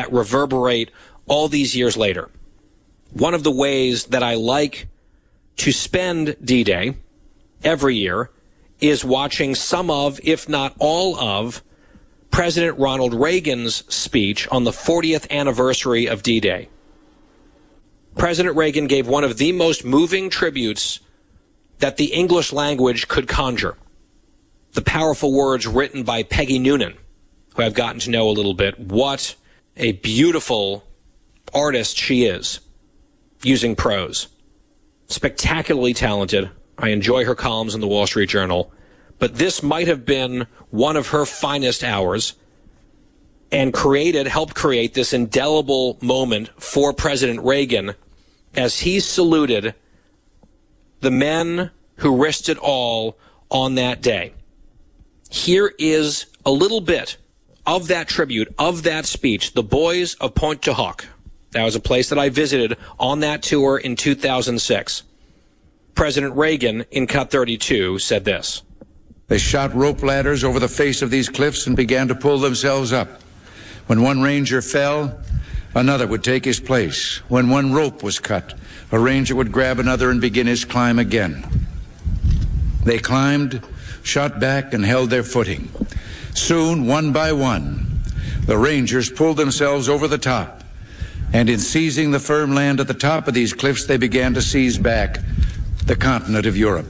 that reverberate all these years later. One of the ways that I like to spend D-Day every year is watching some of, if not all of, President Ronald Reagan's speech on the 40th anniversary of D-Day. President Reagan gave one of the most moving tributes that the English language could conjure. The powerful words written by Peggy Noonan, who I've gotten to know a little bit. What a beautiful artist she is, using prose. Spectacularly talented. I enjoy her columns in the Wall Street Journal. But this might have been one of her finest hours and helped create this indelible moment for President Reagan as he saluted the men who risked it all on that day. Here is a little bit of that tribute, of that speech, the boys of Pointe du Hoc. That was a place that I visited on that tour in 2006. President Reagan, in Cut 32, said this. They shot rope ladders over the face of these cliffs and began to pull themselves up. When one ranger fell, another would take his place. When one rope was cut, a ranger would grab another and begin his climb again. They climbed, shot back, and held their footing. Soon, one by one, the rangers pulled themselves over the top, and in seizing the firm land at the top of these cliffs, they began to seize back the continent of Europe.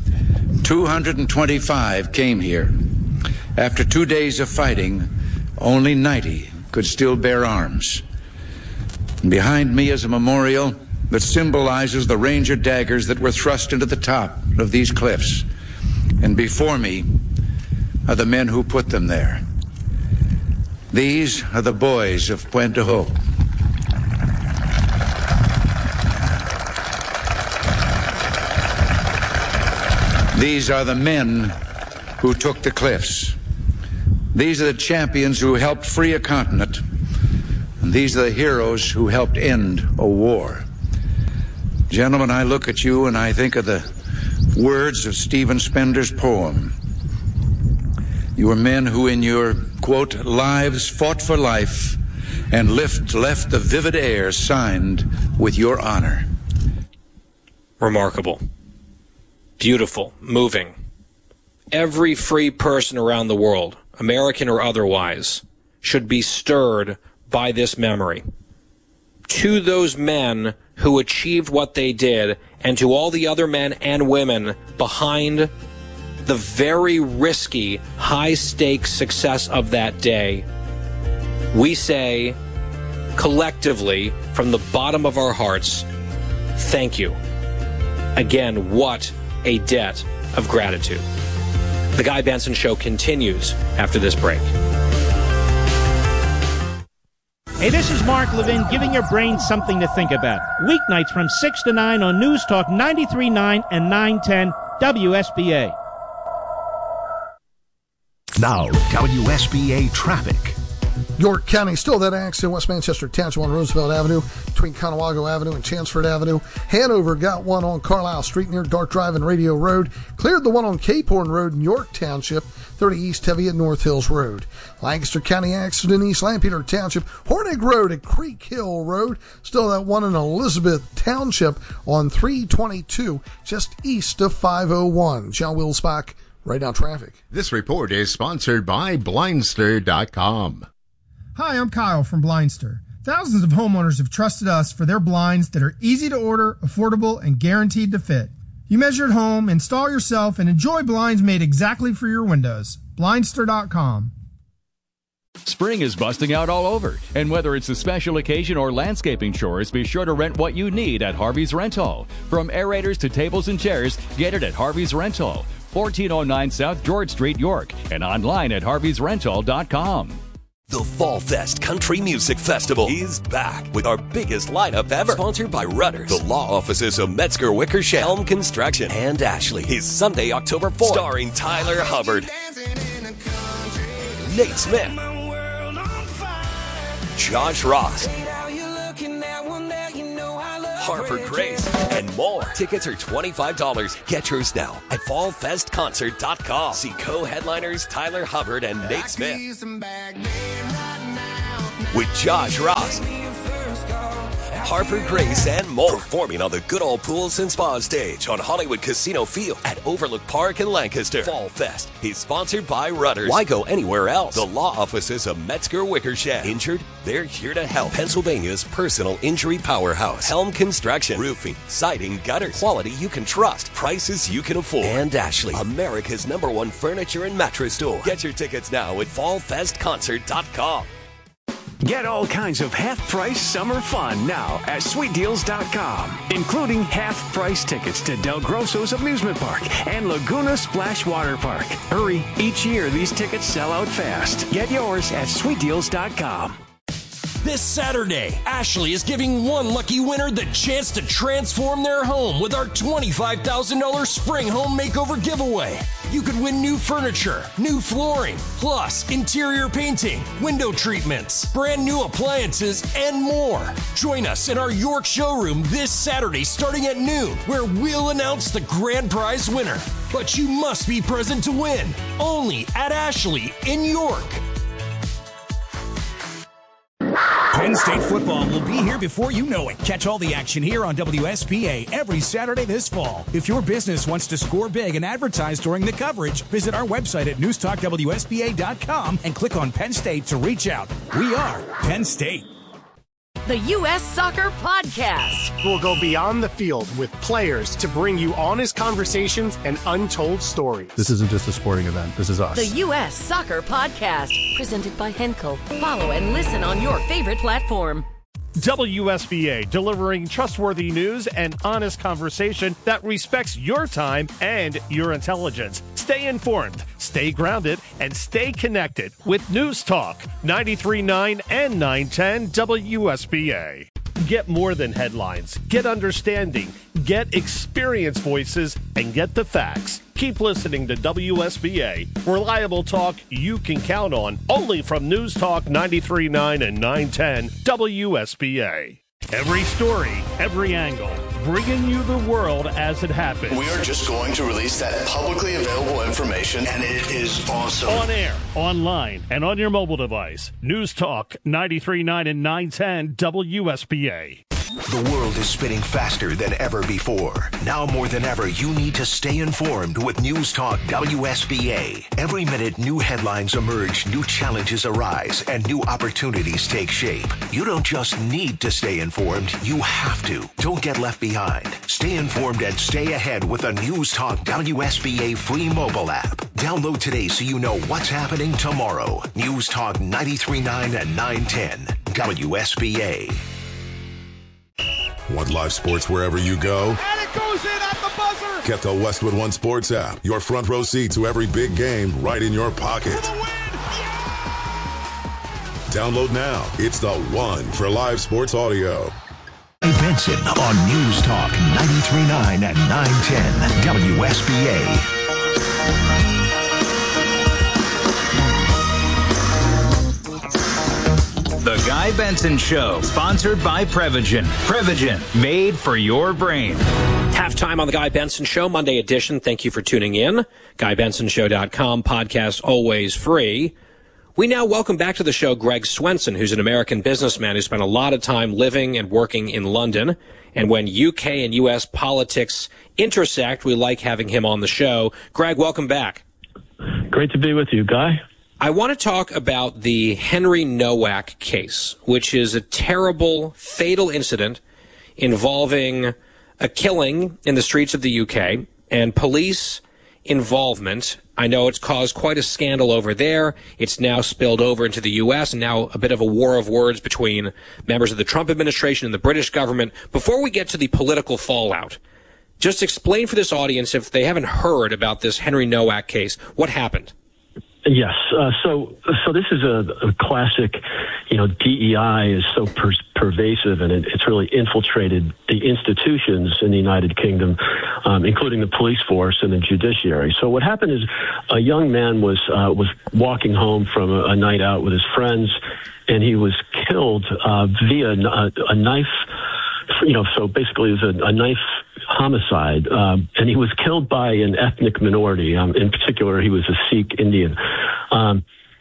225 came here. After 2 days of fighting, only 90 could still bear arms. And behind me is a memorial that symbolizes the ranger daggers that were thrust into the top of these cliffs. And before me are the men who put them there. These are the boys of Pointe du Hoc. These are the men who took the cliffs. These are the champions who helped free a continent. And these are the heroes who helped end a war. Gentlemen, I look at you and I think of the words of Stephen Spender's poem. You are men who in your, quote, lives fought for life and left the vivid air signed with your honor. Remarkable. Beautiful, moving. Every free person around the world, American or otherwise, should be stirred by this memory. To those men who achieved what they did, and to all the other men and women behind the very risky, high-stakes success of that day, we say, collectively, from the bottom of our hearts, thank you. Again, what a debt of gratitude. The Guy Benson Show continues after this break. Hey, this is Mark Levin giving your brain something to think about. Weeknights from 6 to 9 on News Talk 93.9 and 910 WSBA. Now, WSBA traffic. York County, still that accident, West Manchester Township on Roosevelt Avenue between Conewago Avenue and Chanceford Avenue. Hanover got one on Carlisle Street near Dart Drive and Radio Road. Cleared the one on Cape Horn Road in York Township, 30 East Heavy at North Hills Road. Lancaster County accident, East Lampeter Township, Hornig Road at Creek Hill Road. Still that one in Elizabeth Township on 322, just east of 501. John Wilsbach, right now traffic. This report is sponsored by Blindster.com. Hi, I'm Kyle from Blindster. Thousands of homeowners have trusted us for their blinds that are easy to order, affordable, and guaranteed to fit. You measure at home, install yourself, and enjoy blinds made exactly for your windows. Blindster.com. Spring is busting out all over, and whether it's a special occasion or landscaping chores, be sure to rent what you need at Harvey's Rental. From aerators to tables and chairs, get it at Harvey's Rental, 1409 South George Street, York, and online at harveysrental.com. The Fall Fest Country Music Festival is back with our biggest lineup ever. Sponsored by Rudders, the law offices of Metzger Wickersham, Helm Construction, and Ashley. Is Sunday, October 4th. Starring Tyler Hubbard, Nate Smith, Josh Ross, Harper Grace, and more. Tickets are $25. Get yours now at fallfestconcert.com. See co-headliners Tyler Hubbard and Nate Smith. with Josh Ross, Harper Grace, and more, performing on the Good Old Pools and Spa stage on Hollywood Casino Field at Overlook Park in Lancaster. Fall Fest is sponsored by Rudders. Why go anywhere else? The law offices of Metzger Wickersham. Injured? They're here to help. Pennsylvania's personal injury powerhouse. Helm Construction. Roofing, siding, gutters. Quality you can trust. Prices you can afford. And Ashley, America's #1 furniture and mattress store. Get your tickets now at fallfestconcert.com. Get all kinds of half-price summer fun now at sweetdeals.com, including half-price tickets to Del Grosso's Amusement Park and Laguna Splash Water Park. Hurry, each year these tickets sell out fast. Get yours at sweetdeals.com. This Saturday, Ashley is giving one lucky winner the chance to transform their home with our $25,000 Spring Home Makeover giveaway. You could win new furniture, new flooring, plus interior painting, window treatments, brand new appliances, and more. Join us in our York showroom this Saturday starting at noon, where we'll announce the grand prize winner. But you must be present to win. Only at Ashley in York. Penn State football will be here before you know it. Catch all the action here on WSPA every Saturday this fall. If your business wants to score big and advertise during the coverage, visit our website at newstalkwspa.com and click on Penn State to reach out. We are Penn State. The U.S. Soccer Podcast. We'll go beyond the field with players to bring you honest conversations and untold stories. This isn't just a sporting event. This is us. The U.S. Soccer Podcast. Presented by Henkel. Follow and listen on your favorite platform. WSBA, delivering trustworthy news and honest conversation that respects your time and your intelligence. Stay informed, stay grounded, and stay connected with News Talk 93.9 and 910 WSBA. Get more than headlines. Get understanding. Get experienced voices and get the facts. Keep listening to WSBA. Reliable talk you can count on. Only from News Talk 93.9 and 910 WSBA. Every story, every angle, bringing you the world as it happens. We are just going to release that publicly available information, and it is awesome. On air, online, and on your mobile device. News Talk 93.9 and 910 WSBA. The world is spinning faster than ever before. Now more than ever, you need to stay informed with News Talk WSBA. Every minute, new headlines emerge, new challenges arise, and new opportunities take shape. You don't just need to stay informed, you have to. Don't get left behind. Stay informed and stay ahead with the News Talk WSBA free mobile app. Download today so you know what's happening tomorrow. News Talk 93.9 and 910 WSBA. Want live sports wherever you go? And it goes in at the buzzer! Get the Westwood One Sports app. Your front row seat to every big game right in your pocket. Download now. It's the one for live sports audio. Benson on News Talk 93.9 and 910 WSBA. The Guy Benson Show, sponsored by Prevagen. Prevagen, made for your brain. Halftime on the Guy Benson Show, Monday edition. Thank you for tuning in. GuyBensonShow.com, podcast always free. We now welcome back to the show Greg Swenson, who's an American businessman who spent a lot of time living and working in London. And when UK and US politics intersect, we like having him on the show. Greg, welcome back. Great to be with you, Guy. I want to talk about the Henry Nowak case, which is a terrible, fatal incident involving a killing in the streets of the UK and police involvement. I know it's caused quite a scandal over there. It's now spilled over into the U.S. and now a bit of a war of words between members of the Trump administration and the British government. Before we get to the political fallout, just explain for this audience, if they haven't heard about this Henry Nowak case, what happened? Yes. So this is a classic, DEI is so pervasive and it's really infiltrated the institutions in the United Kingdom, including the police force and the judiciary. So what happened is a young man was walking home from a night out with his friends, and he was killed via a knife. So basically it was a knife homicide, and he was killed by an ethnic minority. In particular, he was a Sikh Indian.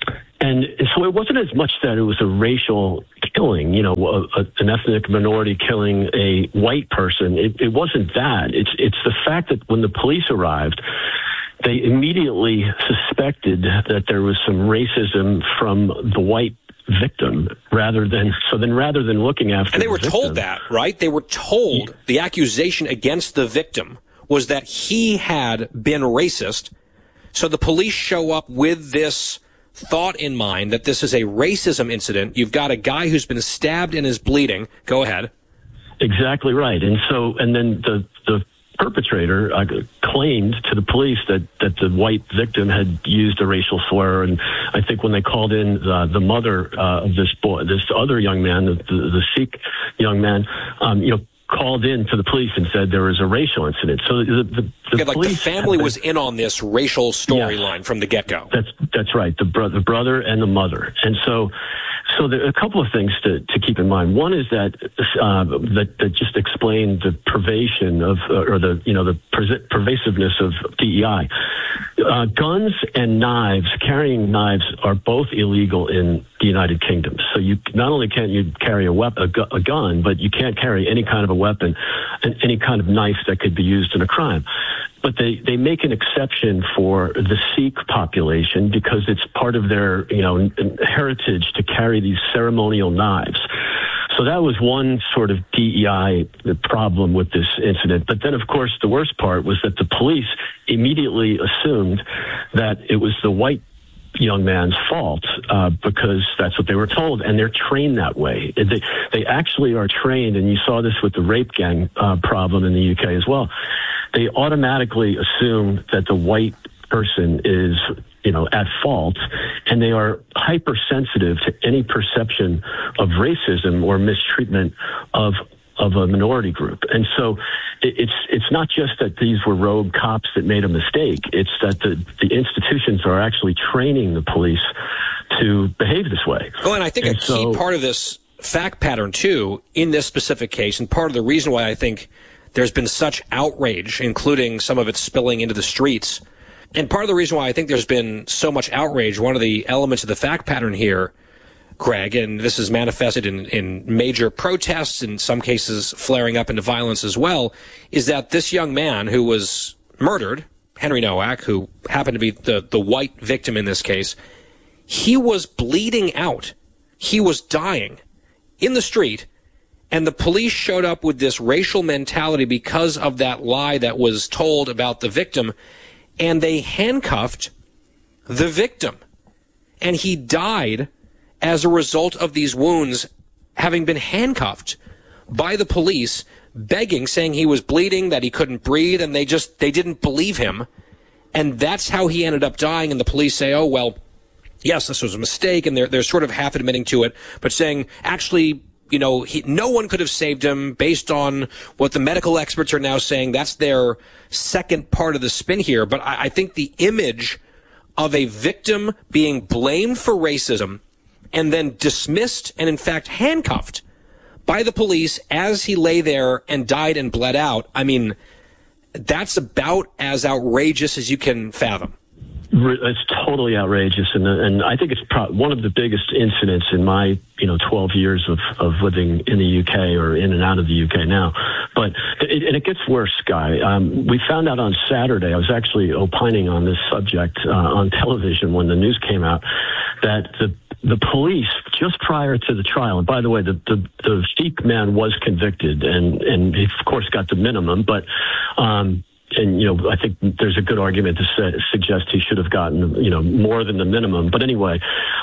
And so it wasn't as much that it was a racial killing, an ethnic minority killing a white person. It wasn't that. It's the fact that when the police arrived, they immediately suspected that there was some racism from the white victim rather than looking after and they were the told that, right? They were told the accusation against the victim was that he had been racist. So the police show up with this thought in mind that this is a racism incident. You've got a guy who's been stabbed and is bleeding. Go ahead. Exactly right. And then the perpetrator claimed to the police that the white victim had used a racial slur. And I think when they called in the mother of this other young man, the Sikh young man, called in to the police and said there was a racial incident. So the police, the family was in on this racial storyline from the get-go. That's right. The brother and the mother. And so there are a couple of things to keep in mind. One is that just explained the pervasiveness of DEI. Guns and knives, carrying knives, are both illegal in the United Kingdom. So you not only can't you carry a gun, but you can't carry any kind of a weapon and any kind of knife that could be used in a crime. But they make an exception for the Sikh population because it's part of their heritage to carry these ceremonial knives. So that was one sort of DEI problem with this incident. But then, of course, the worst part was that the police immediately assumed that it was the white young man's fault because that's what they were told, and they're trained that way. They actually are trained, and you saw this with the rape gang problem in the UK as well. They automatically assume that the white person is at fault, and they are hypersensitive to any perception of racism or mistreatment of a minority group. And so it's not just that these were rogue cops that made a mistake. It's that the institutions are actually training the police to behave this way. Well, and I think a key part of this fact pattern, too, in this specific case, and part of the reason why I think there's been such outrage, including some of it spilling into the streets, and part of the reason why I think there's been so much outrage, one of the elements of the fact pattern here, Greg, and this is manifested in major protests, in some cases flaring up into violence as well, is that this young man who was murdered, Henry Nowak, who happened to be the white victim in this case, he was bleeding out. He was dying in the street, and the police showed up with this racial mentality because of that lie that was told about the victim, and they handcuffed the victim. And he died as a result of these wounds, having been handcuffed by the police, begging, saying he was bleeding, that he couldn't breathe, and they didn't believe him. And that's how he ended up dying. And the police say, oh, well, yes, this was a mistake, and they're sort of half admitting to it, but saying, actually, no one could have saved him based on what the medical experts are now saying. That's their second part of the spin here. But I think the image of a victim being blamed for racism and then dismissed and, in fact, handcuffed by the police as he lay there and died and bled out, I mean, that's about as outrageous as you can fathom. It's totally outrageous, and I think it's one of the biggest incidents in my 12 years of living in the UK, or in and out of the UK now. But it gets worse, Guy. We found out on Saturday, I was actually opining on this subject on television when the news came out, that the police, just prior to the trial, and by the way, the Sikh man was convicted, and he, of course, got the minimum, but I think there's a good argument to suggest he should have gotten, more than the minimum. But anyway,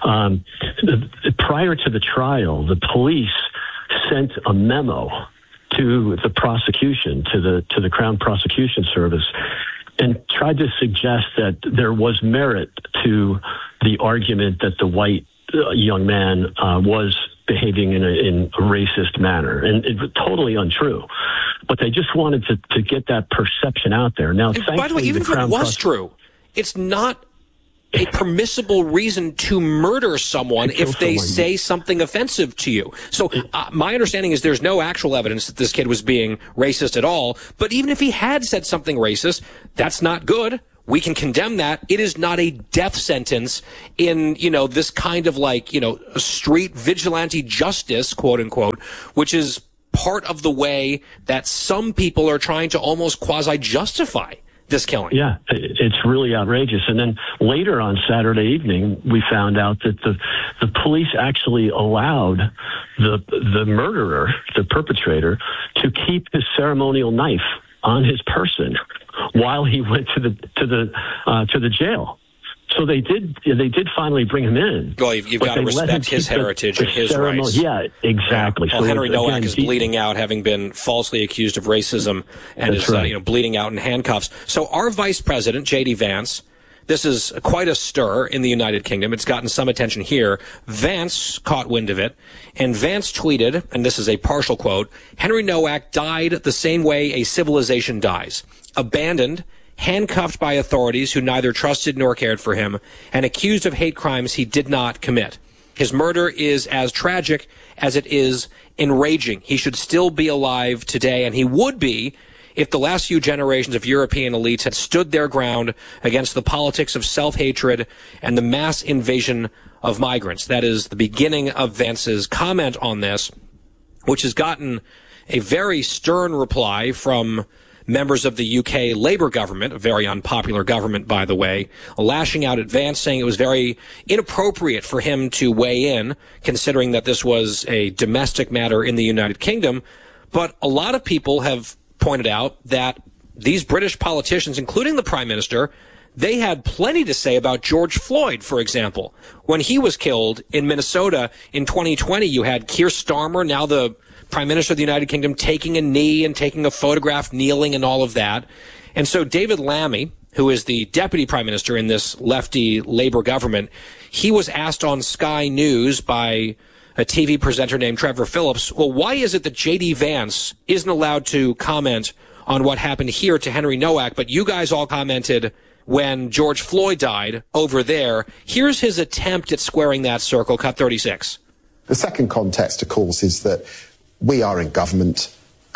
prior to the trial, the police sent a memo to the prosecution, to the Crown Prosecution Service, and tried to suggest that there was merit to the argument that the white young man was behaving in a racist manner, and it was totally untrue. But they just wanted to get that perception out there. Now, by the way, even if it was true, it's not a permissible reason to murder someone if they say something offensive to you. So my understanding is there's no actual evidence that this kid was being racist at all. But even if he had said something racist, that's not good. we can condemn that. It is not a death sentence in, this kind of street vigilante justice, quote unquote, which is part of the way that some people are trying to almost quasi-justify this killing. Yeah, it's really outrageous. And then later on Saturday evening, we found out that the police actually allowed the murderer, the perpetrator, to keep his ceremonial knife on his person while he went to the jail. So they did finally bring him in. Well, you've got to respect his heritage and his rights. Yeah, exactly. Well, Henry Nowak is bleeding out, having been falsely accused of racism, and is bleeding out in handcuffs. So our vice president, J.D. Vance, this is quite a stir in the United Kingdom. It's gotten some attention here. Vance caught wind of it, and Vance tweeted, and this is a partial quote, "Henry Nowak died the same way a civilization dies, abandoned, handcuffed by authorities who neither trusted nor cared for him, and accused of hate crimes he did not commit. His murder is as tragic as it is enraging. He should still be alive today, and he would be if the last few generations of European elites had stood their ground against the politics of self-hatred and the mass invasion of migrants." That is the beginning of Vance's comment on this, which has gotten a very stern reply from members of the UK Labour government, a very unpopular government, by the way, lashing out at Vance, saying it was very inappropriate for him to weigh in, considering that this was a domestic matter in the United Kingdom. But a lot of people have pointed out that these British politicians, including the Prime Minister, they had plenty to say about George Floyd, for example. When he was killed in Minnesota in 2020, you had Keir Starmer, now the Prime Minister of the United Kingdom, taking a knee and taking a photograph, kneeling and all of that. And so David Lammy, who is the deputy prime minister in this lefty Labour government, he was asked on Sky News by a TV presenter named Trevor Phillips, well, why is it that J.D. Vance isn't allowed to comment on what happened here to Henry Nowak, but you guys all commented when George Floyd died over there? Here's his attempt at squaring that circle, cut 36. The second context, of course, is that we are in government.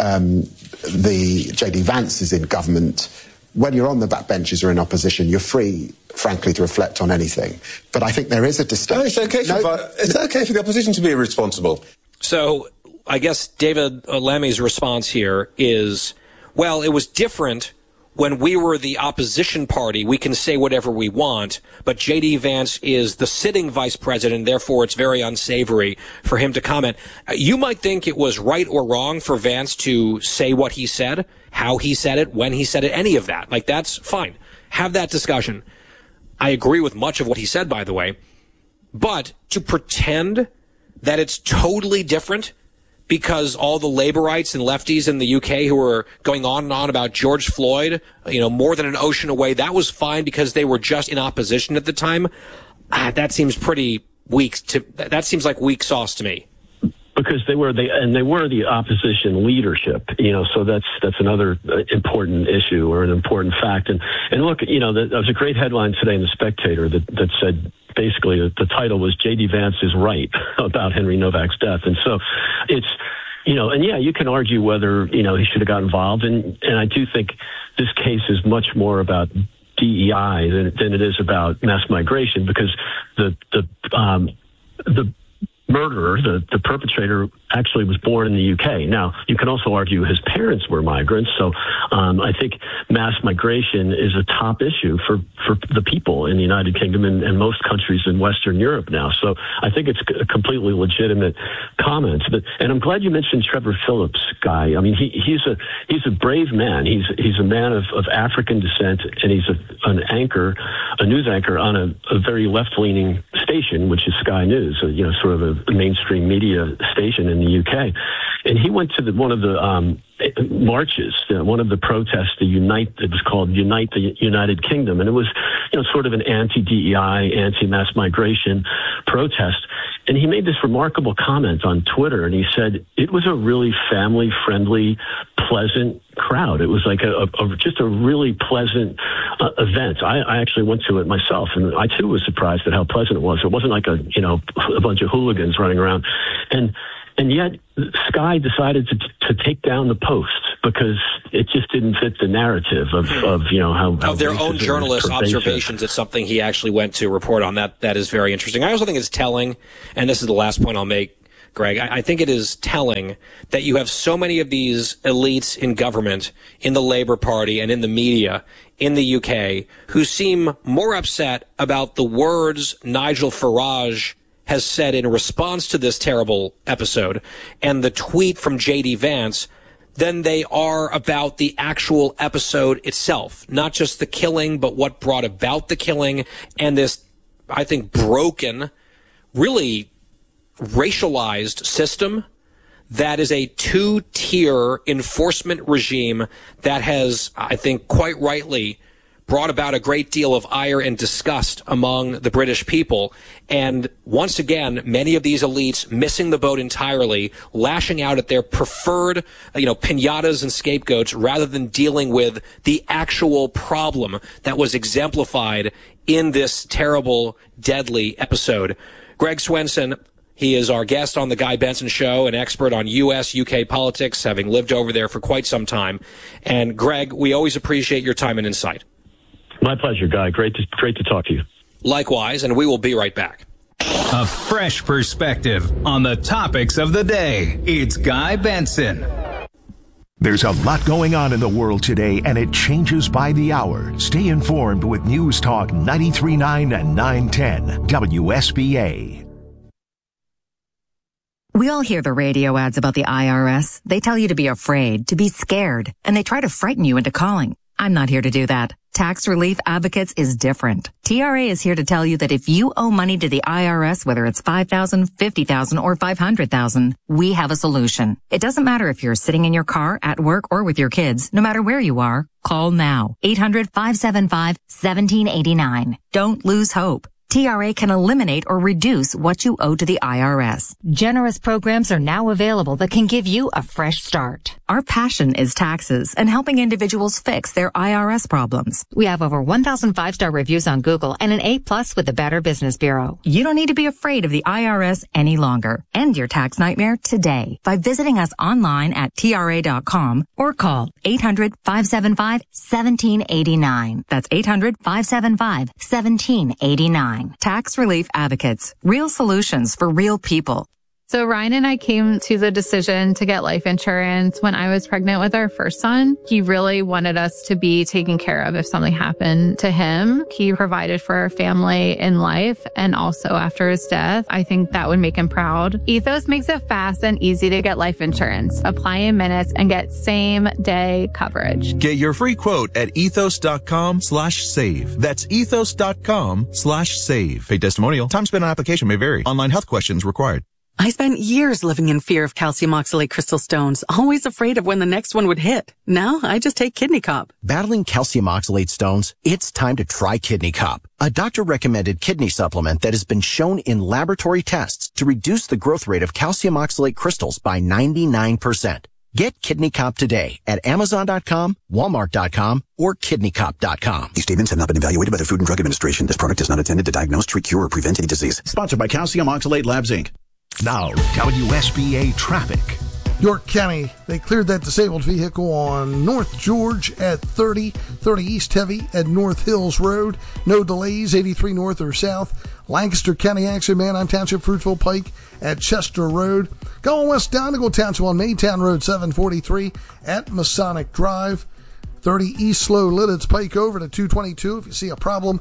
The J.D. Vance is in government. When you're on the backbenches or in opposition, you're free, frankly, to reflect on anything. But I think there is a distinction. No, it's okay for the opposition to be irresponsible. So I guess David Lammy's response here is, well, it was different when we were the opposition party. We can say whatever we want, but J.D. Vance is the sitting vice president, therefore it's very unsavory for him to comment. You might think it was right or wrong for Vance to say what he said, how he said it, when he said it, any of that. Like, that's fine. Have that discussion. I agree with much of what he said, by the way. But to pretend that it's totally different because all the laborites and lefties in the UK who were going on and on about George Floyd, more than an ocean away, that was fine because they were just in opposition at the time. That seems pretty weak. That seems like weak sauce to me. Because they were the opposition leadership, so that's another important issue or an important fact. And look, there was a great headline today in the Spectator that said, basically, the title was J.D. Vance is right about Henry Nowak's death. And so it's, and yeah, you can argue whether, he should have got involved. And I do think this case is much more about DEI than it is about mass migration, because the murderer, the perpetrator, actually was born in the UK. Now, you can also argue his parents were migrants, so I think mass migration is a top issue for the people in the United Kingdom and most countries in Western Europe now. So I think it's a completely legitimate comment. And I'm glad you mentioned Trevor Phillips, Guy. I mean, he's a brave man. He's a man of African descent, and he's a news anchor on a very left-leaning station, which is Sky News, sort of a mainstream media station in the UK. And he went to one of the marches, one of the protests, it was called Unite the United Kingdom. And it was, sort of an anti-DEI, anti-mass migration protest. And he made this remarkable comment on Twitter, and he said it was a really family-friendly, pleasant crowd. It was like just a really pleasant event. I actually went to it myself, and I too was surprised at how pleasant it was. It wasn't like a bunch of hooligans running around. And yet Sky decided to take down the post because it just didn't fit the narrative of how of their racism own is journalists' pervasive. observations. It's something he actually went to report on. That is very interesting. I also think it's telling, and this is the last point I'll make, Greg. I think it is telling that you have so many of these elites in government, in the Labour Party, and in the media in the UK who seem more upset about the words Nigel Farage has said in response to this terrible episode and the tweet from J.D. Vance than they are about the actual episode itself. Not just the killing, but what brought about the killing and this, I think, broken, really racialized system that is a two-tier enforcement regime that has, I think, quite rightly brought about a great deal of ire and disgust among the British people. And once again, many of these elites missing the boat entirely, lashing out at their preferred, piñatas and scapegoats rather than dealing with the actual problem that was exemplified in this terrible, deadly episode. Greg Swenson, he is our guest on The Guy Benson Show, an expert on U.S., UK politics, having lived over there for quite some time. And Greg, we always appreciate your time and insight. My pleasure, Guy. Great to talk to you. Likewise, and we will be right back. A fresh perspective on the topics of the day. It's Guy Benson. There's a lot going on in the world today, and it changes by the hour. Stay informed with News Talk 93.9 and 910 WSBA. We all hear the radio ads about the IRS. They tell you to be afraid, to be scared, and they try to frighten you into calling. I'm not here to do that. Tax Relief Advocates is different. TRA is here to tell you that if you owe money to the IRS, whether it's $5,000, $50,000, or $500,000, we have a solution. It doesn't matter if you're sitting in your car, at work, or with your kids. No matter where you are, call now. 800-575-1789. Don't lose hope. TRA can eliminate or reduce what you owe to the IRS. Generous programs are now available that can give you a fresh start. Our passion is taxes and helping individuals fix their IRS problems. We have over 1,000 5-star reviews on Google and an A+ with the Better Business Bureau. You don't need to be afraid of the IRS any longer. End your tax nightmare today by visiting us online at TRA.com or call 800-575-1789. That's 800-575-1789. Tax Relief Advocates. Real solutions for real people. So Ryan and I came to the decision to get life insurance when I was pregnant with our first son. He really wanted us to be taken care of if something happened to him. He provided for our family in life and also after his death. I think that would make him proud. Ethos makes it fast and easy to get life insurance. Apply in minutes and get same day coverage. Get your free quote at ethos.com/save. That's ethos.com/save. Paid testimonial. Time spent on application may vary. Online health questions required. I spent years living in fear of calcium oxalate crystal stones, always afraid of when the next one would hit. Now I just take Kidney Cop. Battling calcium oxalate stones? It's time to try Kidney Cop, a doctor-recommended kidney supplement that has been shown in laboratory tests to reduce the growth rate of calcium oxalate crystals by 99%. Get Kidney Cop today at Amazon.com, Walmart.com, or KidneyCop.com. These statements have not been evaluated by the Food and Drug Administration. This product is not intended to diagnose, treat, cure, or prevent any disease. Sponsored by Calcium Oxalate Labs, Inc. Now, WSBA traffic. York County, they cleared that disabled vehicle on North George at 30 East Heavy at North Hills Road. No delays, 83 north or south. Lancaster County accident, Manheim Township, Fruitville Pike at Chester Road. Going west Donegal Township on Maytown Road 743 at Masonic Drive. 30 East Slow Lidditz Pike over to 222. If you see a problem,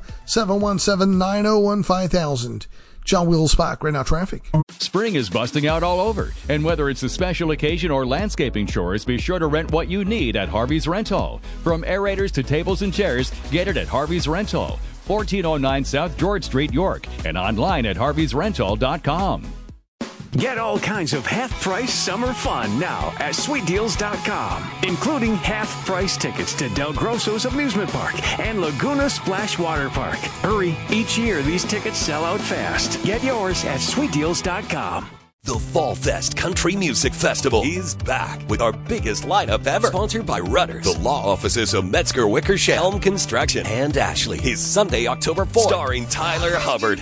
717-901-5000. John Wheels Spock, right now traffic. Spring is busting out all over, and whether it's a special occasion or landscaping chores, be sure to rent what you need at Harvey's Rental. From aerators to tables and chairs, get it at Harvey's Rental, 1409 South George Street, York, and online at harveysrental.com. Get all kinds of half-price summer fun now at SweetDeals.com, including half-price tickets to Del Grosso's Amusement Park and Laguna Splash Water Park. Hurry, each year these tickets sell out fast. Get yours at SweetDeals.com. The Fall Fest Country Music Festival is back with our biggest lineup ever. Sponsored by Rudders, the law offices of Metzger Wickersham, Helm Construction, and Ashley. Is Sunday, October 4th. Starring Tyler Hubbard,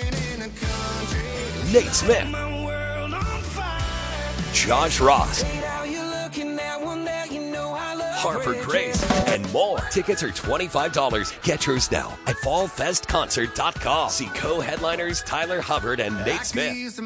Nate Smith, Josh Ross, Harper Grace, and more. Tickets are $25. Get yours now at fallfestconcert.com. See co-headliners Tyler Hubbard and Nate Smith.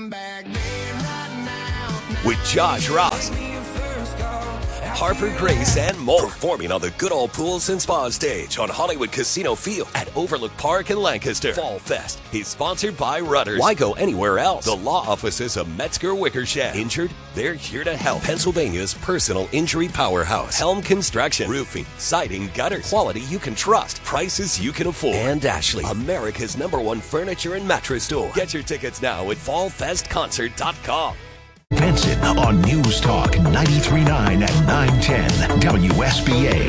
With Josh Ross, Harper Grace, and more. Performing on the Good Old Pools and Spa stage on Hollywood Casino Field at Overlook Park in Lancaster. Fall Fest is sponsored by Rudders. Why go anywhere else? The law offices of Metzger Wickersham. Injured? They're here to help. Pennsylvania's personal injury powerhouse. Helm Construction. Roofing, siding, gutters. Quality you can trust. Prices you can afford. And Ashley, America's #1 furniture and mattress store. Get your tickets now at fallfestconcert.com. Benson on News Talk 93.9 and 910 WSBA.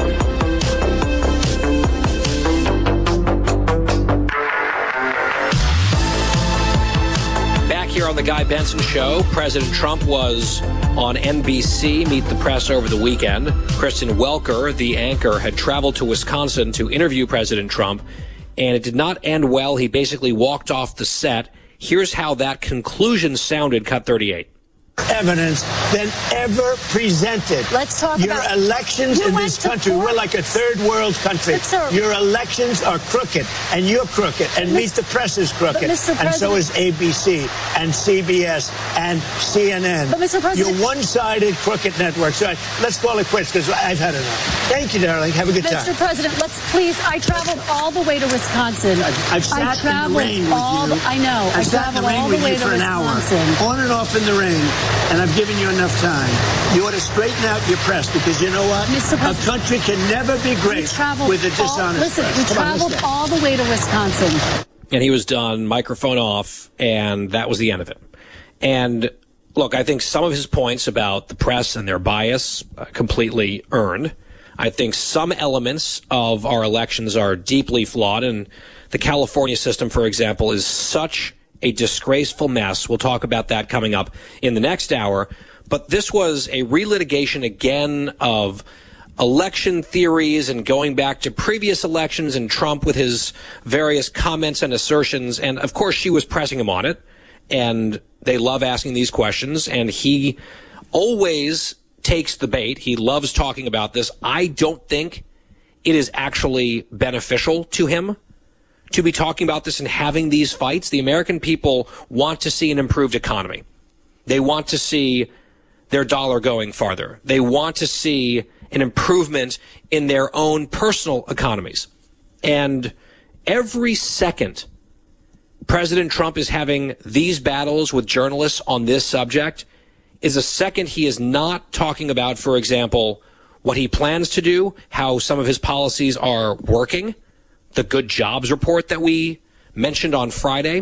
Back here on the Guy Benson Show, President Trump was on NBC, Meet the Press, over the weekend. Kristen Welker, the anchor, had traveled to Wisconsin to interview President Trump, and it did not end well. He basically walked off the set. Here's how that conclusion sounded, cut 38. Evidence than ever presented. Let's talk your about elections in this country. We're like a third world country. Your elections are crooked, and you're crooked, and Meet the Press is crooked, and so is ABC and CBS and CNN. But Mr. President, you're one-sided crooked network. So let's call it quits because I've had enough. Thank you, darling. Have a good time. Mr. President, let's please. I traveled all the way to Wisconsin. I've sat in the rain with you. I know. I traveled all the way to for an Wisconsin. Hour, on and off in the rain. And I've given you enough time. You ought to straighten out your press because you know what? A country can never be great with a dishonest press. We traveled all the way to Wisconsin. And he was done, microphone off, and that was the end of it. And look, I think some of his points about the press and their bias completely earned. I think some elements of our elections are deeply flawed, and the California system, for example, is such a disgraceful mess. We'll talk about that coming up in the next hour. But this was a relitigation again of election theories and going back to previous elections and Trump with his various comments and assertions. And of course, she was pressing him on it. And they love asking these questions. And he always takes the bait. He loves talking about this. I don't think it is actually beneficial to him to be talking about this and having these fights. The American people want to see an improved economy. They want to see their dollar going farther. They want to see an improvement in their own personal economies. And every second President Trump is having these battles with journalists on this subject is a second he is not talking about, for example, what he plans to do, how some of his policies are working, the good jobs report that we mentioned on Friday.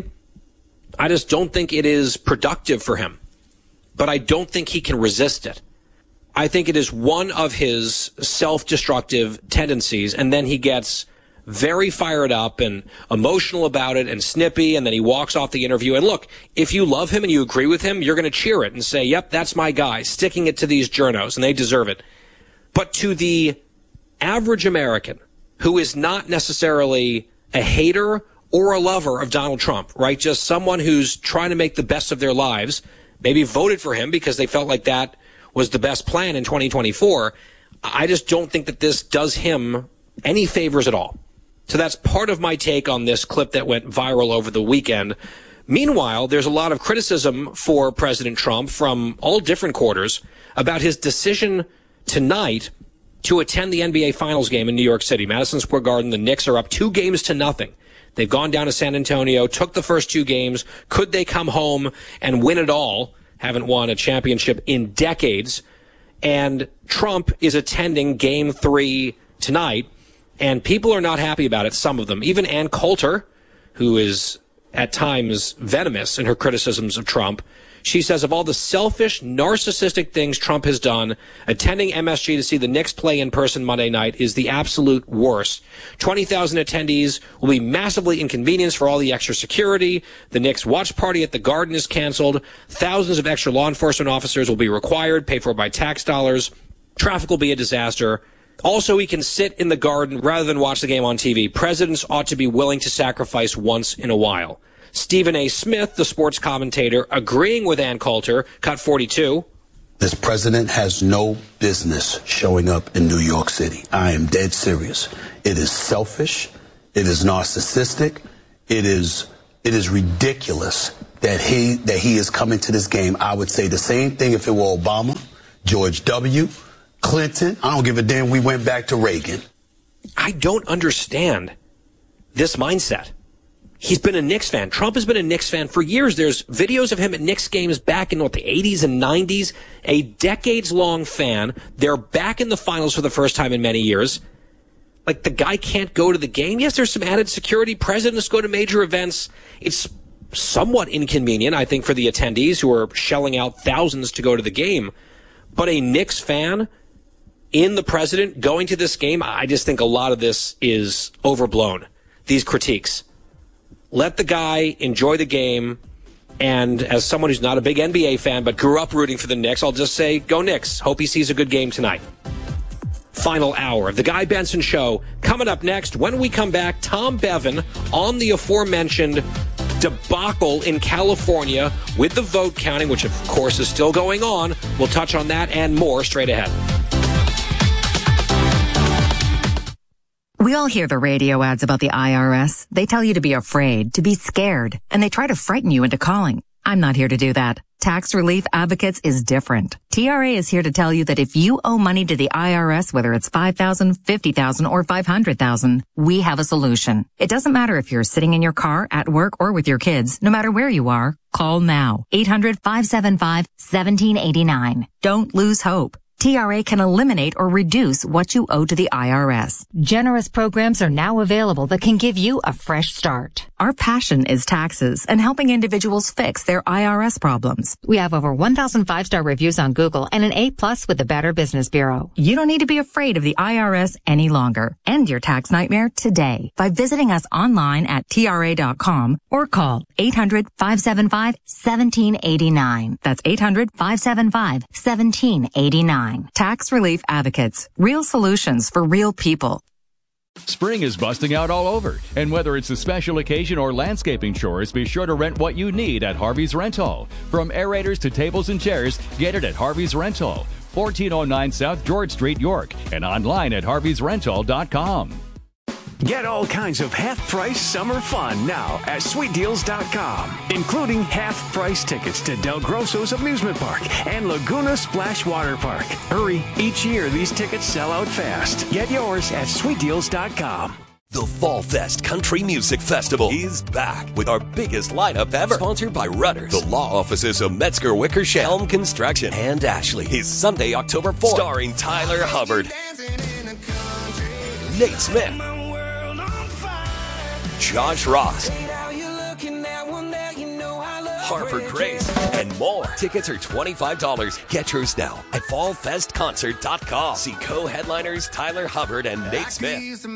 I just don't think it is productive for him. But I don't think he can resist it. I think it is one of his self-destructive tendencies, and then he gets very fired up and emotional about it and snippy, and then he walks off the interview. And look, if you love him and you agree with him, you're going to cheer it and say, yep, that's my guy, sticking it to these journos, and they deserve it. But to the average American who is not necessarily a hater or a lover of Donald Trump, right? Just someone who's trying to make the best of their lives, maybe voted for him because they felt like that was the best plan in 2024. I just don't think that this does him any favors at all. So that's part of my take on this clip that went viral over the weekend. Meanwhile, there's a lot of criticism for President Trump from all different quarters about his decision tonight to attend the NBA Finals game in New York City. Madison Square Garden, the Knicks are up 2-0. They've gone down to San Antonio, took the first 2 games. Could they come home and win it all? Haven't won a championship in decades. And Trump is attending Game 3 tonight, and people are not happy about it, some of them. Even Ann Coulter, who is at times venomous in her criticisms of Trump, she says of all the selfish, narcissistic things Trump has done, attending MSG to see the Knicks play in person Monday night is the absolute worst. 20,000 attendees will be massively inconvenienced for all the extra security. The Knicks watch party at the Garden is canceled. Thousands of extra law enforcement officers will be required, paid for by tax dollars. Traffic will be a disaster. Also, he can sit in the Garden rather than watch the game on TV. Presidents ought to be willing to sacrifice once in a while. Stephen A. Smith, the sports commentator, agreeing with Ann Coulter, cut 42. This president has no business showing up in New York City. I am dead serious. It is selfish. It is narcissistic. It is ridiculous that he is coming to this game. I would say the same thing if it were Obama, George W., Clinton. I don't give a damn. We went back to Reagan. I don't understand this mindset. He's been a Knicks fan. Trump has been a Knicks fan for years. There's videos of him at Knicks games back in the 80s and 90s. A decades-long fan. They're back in the finals for the first time in many years. Like, the guy can't go to the game. Yes, there's some added security. Presidents go to major events. It's somewhat inconvenient, I think, for the attendees who are shelling out thousands to go to the game. But a Knicks fan in the president going to this game, I just think a lot of this is overblown, these critiques. Let the guy enjoy the game. And as someone who's not a big NBA fan but grew up rooting for the Knicks, I'll just say, go Knicks. Hope he sees a good game tonight. Final hour of the Guy Benson Show. Coming up next, when we come back, Tom Bevan on the aforementioned debacle in California with the vote counting, which of course is still going on. We'll touch on that and more straight ahead. We all hear the radio ads about the IRS. They tell you to be afraid, to be scared, and they try to frighten you into calling. I'm not here to do that. Tax Relief Advocates is different. TRA is here to tell you that if you owe money to the IRS, whether it's $5,000, $50,000, or $500,000, we have a solution. It doesn't matter if you're sitting in your car, at work, or with your kids. No matter where you are, call now. 800-575-1789. Don't lose hope. TRA can eliminate or reduce what you owe to the IRS. Generous programs are now available that can give you a fresh start. Our passion is taxes and helping individuals fix their IRS problems. We have over 1,000 5-star reviews on Google and an A+ with the Better Business Bureau. You don't need to be afraid of the IRS any longer. End your tax nightmare today by visiting us online at TRA.com or call 800-575-1789. That's 800-575-1789. Tax Relief Advocates. Real solutions for real people. Spring is busting out all over, and whether it's a special occasion or landscaping chores, be sure to rent what you need at Harvey's Rental. From aerators to tables and chairs, get it at Harvey's Rental, 1409 South George Street, York, and online at harveysrental.com. Get all kinds of half-price summer fun now at SweetDeals.com, including half-price tickets to Del Grosso's Amusement Park and Laguna Splash Water Park. Hurry, each year these tickets sell out fast. Get yours at SweetDeals.com. The Fall Fest Country Music Festival is back with our biggest lineup ever. Sponsored by Rudders, the law offices of Metzger Wickersham, Helm Construction, and Ashley. Is Sunday, October 4th. Starring Tyler Hubbard, Nate Smith, Josh Ross, Harper Grace, and more. Tickets are $25. Get yours now at fallfestconcert.com. See co-headliners Tyler Hubbard and Nate Smith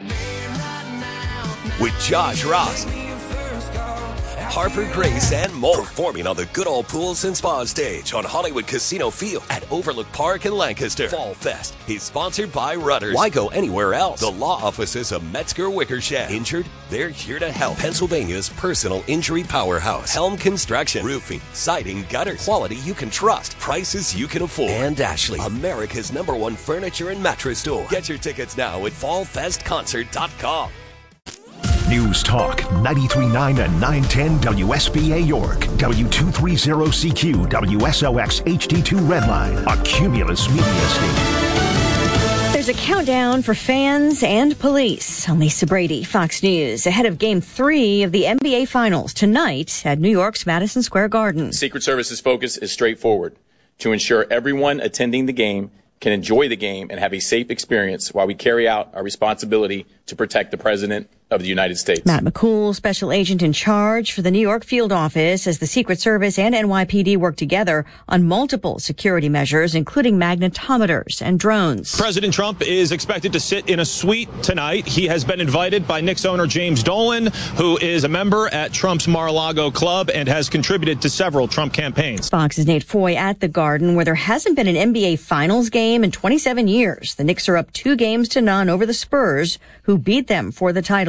with Josh Ross, Harper Grace, and more. Performing on the Good Old Pools and Spa stage on Hollywood Casino Field at Overlook Park in Lancaster. Fall Fest is sponsored by Rudders. Why go anywhere else? The law offices of Metzger Wickersham. Injured? They're here to help. Pennsylvania's personal injury powerhouse. Helm Construction. Roofing, siding, gutters. Quality you can trust. Prices you can afford. And Ashley, America's #1 furniture and mattress store. Get your tickets now at fallfestconcert.com. News Talk 93.9 and 910 WSBA York, W230CQ, WSOX HD2 Redline, a Cumulus Media station. There's a countdown for fans and police. I'm Lisa Brady, Fox News, ahead of Game 3 of the NBA Finals tonight at New York's Madison Square Garden. Secret Service's focus is straightforward: to ensure everyone attending the game can enjoy the game and have a safe experience while we carry out our responsibility to protect the President of the United States. Matt McCool, special agent in charge for the New York field office, as the Secret Service and NYPD work together on multiple security measures, including magnetometers and drones. President Trump is expected to sit in a suite tonight. He has been invited by Knicks owner James Dolan, who is a member at Trump's Mar-a-Lago club and has contributed to several Trump campaigns. Fox's Nate Foy at the Garden, where there hasn't been an NBA Finals game in 27 years. The Knicks are up 2-0 over the Spurs, who beat them for the title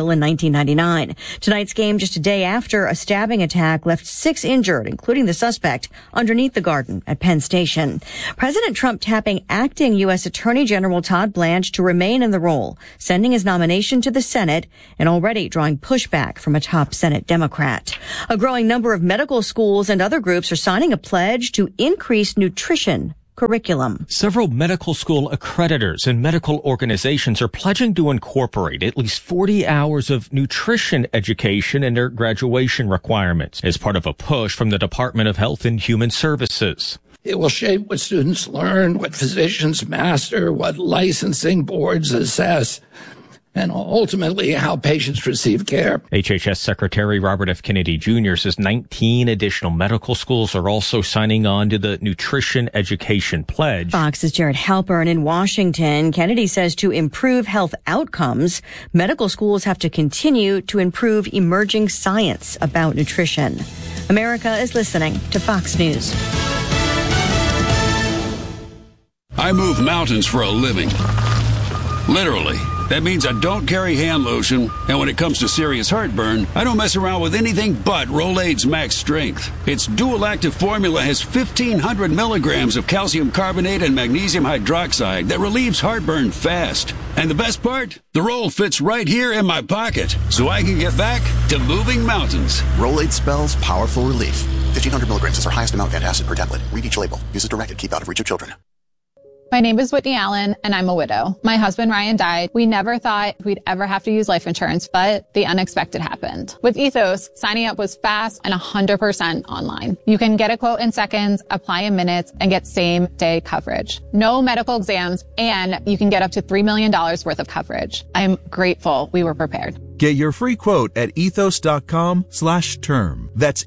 Nashville in 1999. Tonight's game just a day after a stabbing attack left 6 injured, including the suspect, underneath the Garden at Penn Station. President Trump tapping acting U.S. Attorney General Todd Blanche to remain in the role, sending his nomination to the Senate, and already drawing pushback from a top Senate Democrat. A growing number of medical schools and other groups are signing a pledge to increase nutrition curriculum. Several medical school accreditors and medical organizations are pledging to incorporate at least 40 hours of nutrition education in their graduation requirements as part of a push from the Department of Health and Human Services. It will shape what students learn, what physicians master, what licensing boards assess, and ultimately how patients receive care. HHS Secretary Robert F. Kennedy Jr. says 19 additional medical schools are also signing on to the Nutrition Education Pledge. Fox's Jared Halpern in Washington. Kennedy says to improve health outcomes, medical schools have to continue to improve emerging science about nutrition. America is listening to Fox News. I move mountains for a living. Literally. That means I don't carry hand lotion, and when it comes to serious heartburn, I don't mess around with anything but Rolaids Max Strength. Its dual-active formula has 1,500 milligrams of calcium carbonate and magnesium hydroxide that relieves heartburn fast. And the best part? The roll fits right here in my pocket, so I can get back to moving mountains. Rolaids spells powerful relief. 1,500 milligrams is our highest amount of antacid per tablet. Read each label. Use as directed. Keep out of reach of children. My name is Whitney Allen, and I'm a widow. My husband, Ryan, died. We never thought we'd ever have to use life insurance, but the unexpected happened. With Ethos, signing up was fast and 100% online. You can get a quote in seconds, apply in minutes, and get same-day coverage. No medical exams, and you can get up to $3 million worth of coverage. I'm grateful we were prepared. Get your free quote at ethos.com/term. That's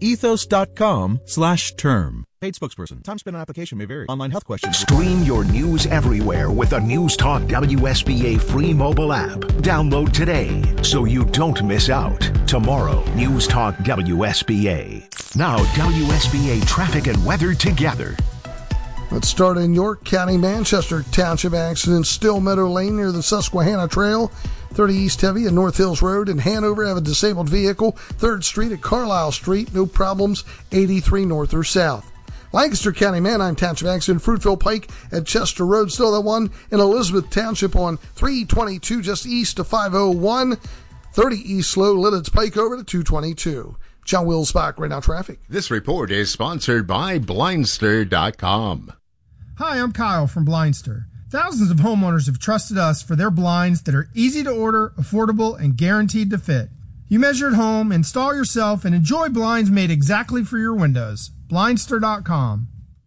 ethos.com/term. Paid spokesperson. Time spent on application may vary. Online health questions. Stream your news everywhere with the News Talk WSBA free mobile app. Download today so you don't miss out. Tomorrow, News Talk WSBA. Now, WSBA traffic and weather together. Let's start in York County, Manchester Township accident, Still Meadow Lane near the Susquehanna Trail. 30 East Heavy and North Hills Road. In Hanover, have a disabled vehicle. 3rd Street at Carlisle Street. No problems. 83 north or south. Lancaster County, Manheim Township accident, Fruitville Pike at Chester Road. Still that one in Elizabeth Township on 322 just east of 501. 30 East Slow, Lidditz Pike over to 222. John Wilsbach, right now traffic. This report is sponsored by Blindster.com. Hi, I'm Kyle from Blindster. Thousands of homeowners have trusted us for their blinds that are easy to order, affordable, and guaranteed to fit. You measure at home, install yourself, and enjoy blinds made exactly for your windows. Blindster.com.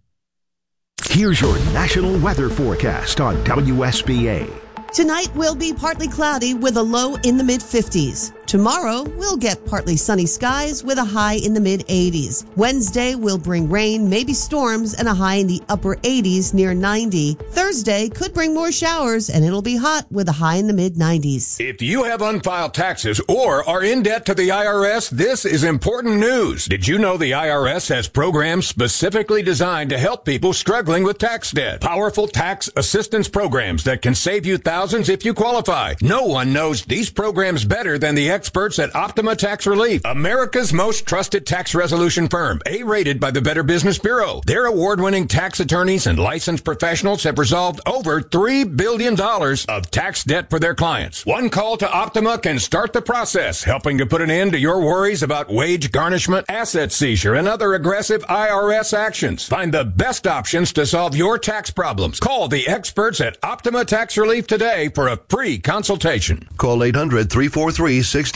Here's your national weather forecast on WSBA. Tonight will be partly cloudy with a low in the mid-50s. Tomorrow, we'll get partly sunny skies with a high in the mid-80s. Wednesday will bring rain, maybe storms, and a high in the upper 80s near 90. Thursday could bring more showers, and it'll be hot with a high in the mid-90s. If you have unfiled taxes or are in debt to the IRS, this is important news. Did you know the IRS has programs specifically designed to help people struggling with tax debt? Powerful tax assistance programs that can save you thousands if you qualify. No one knows these programs better than the experts at Optima Tax Relief, America's most trusted tax resolution firm, A-rated by the Better Business Bureau. Their award-winning tax attorneys and licensed professionals have resolved over $3 billion of tax debt for their clients. One call to Optima can start the process, helping to put an end to your worries about wage garnishment, asset seizure, and other aggressive IRS actions. Find the best options to solve your tax problems. Call the experts at Optima Tax Relief today for a free consultation. Call 800-343-6460.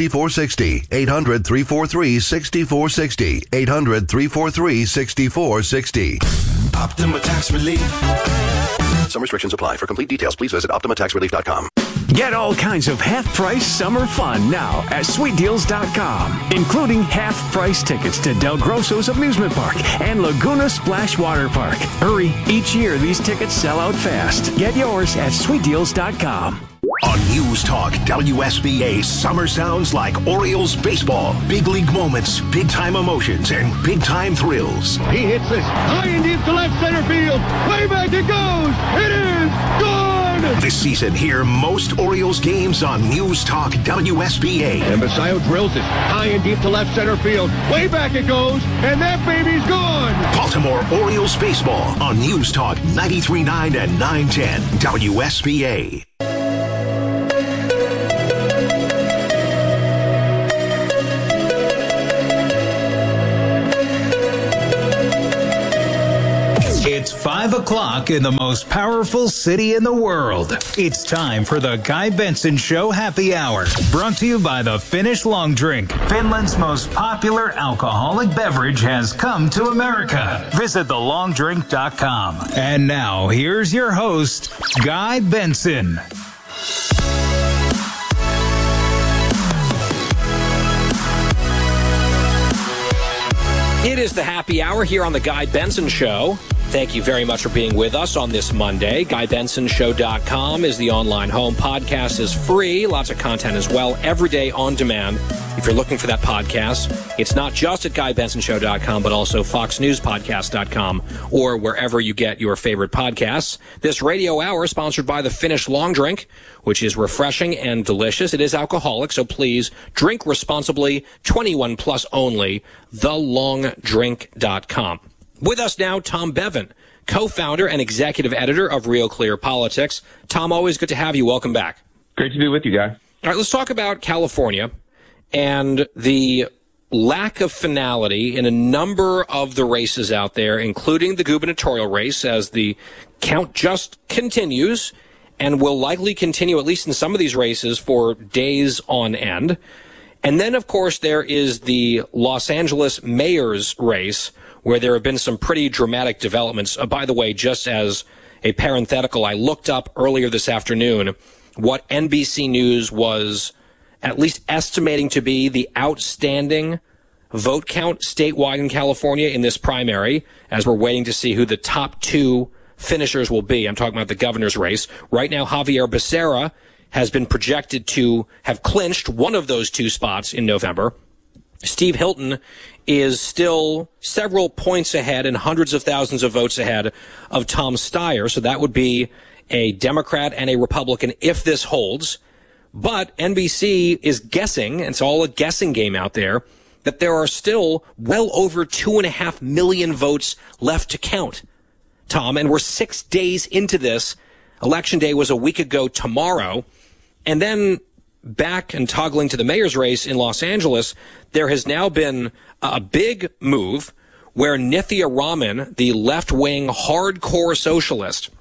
800-343-6460. 800-343-6460. Optima Tax Relief. Some restrictions apply. For complete details, please visit OptimaTaxRelief.com. Get all kinds of half-price summer fun now at SweetDeals.com, including half-price tickets to Del Grosso's Amusement Park and Laguna Splash Water Park. Hurry, each year these tickets sell out fast. Get yours at SweetDeals.com. On News Talk WSBA, summer sounds like Orioles baseball. Big league moments, big-time emotions, and big-time thrills. He hits this high and deep to left center field. Way back it goes. It is gone. This season, hear most Orioles games on News Talk WSBA. And Basayo drills it high and deep to left center field. Way back it goes, and that baby's gone. Baltimore Orioles baseball on News Talk 93.9 and 910 WSBA. It's 5 o'clock in the most powerful city in the world. It's time for the Guy Benson Show Happy Hour, brought to you by the Finnish Long Drink. Finland's most popular alcoholic beverage has come to America. Visit thelongdrink.com. And now, here's your host, Guy Benson. It is the Happy Hour here on the Guy Benson Show. Thank you very much for being with us on this Monday. GuyBensonShow.com is the online home. Podcast is free. Lots of content as well. Every day on demand. If you're looking for that podcast, it's not just at GuyBensonShow.com, but also FoxNewsPodcast.com or wherever you get your favorite podcasts. This radio hour is sponsored by the Finnish Long Drink, which is refreshing and delicious. It is alcoholic, so please drink responsibly. 21 plus only. TheLongDrink.com. With us now, Tom Bevan, co-founder and executive editor of Real Clear Politics. Tom, always good to have you. Welcome back. Great to be with you, Guy. All right, let's talk about California and the lack of finality in a number of the races out there, including the gubernatorial race, as the count just continues and will likely continue, at least in some of these races, for days on end. And then, of course, there is the Los Angeles mayor's race, where there have been some pretty dramatic developments. By the way, just as a parenthetical, I looked up earlier this afternoon what NBC News was at least estimating to be the outstanding vote count statewide in California in this primary, as we're waiting to see who the top two finishers will be. I'm talking about the governor's race. Right now, Javier Becerra has been projected to have clinched one of those two spots in November. Steve Hilton is still several points ahead and hundreds of thousands of votes ahead of Tom Steyer. So that would be a Democrat and a Republican if this holds. But NBC is guessing, it's all a guessing game out there, that there are still well over 2.5 million votes left to count, Tom. And we're 6 days into this. Election day was a week ago tomorrow. And then back and toggling to the mayor's race in Los Angeles, there has now been a big move where Nithya Raman, the left-wing hardcore socialist,